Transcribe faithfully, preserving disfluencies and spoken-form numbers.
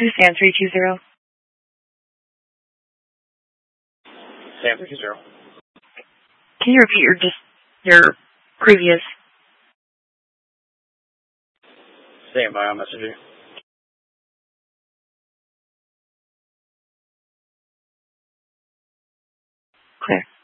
to Sam three two zero. Sam three two zero. Can you repeat your just your previous? Stand by, I'll message you. Clear.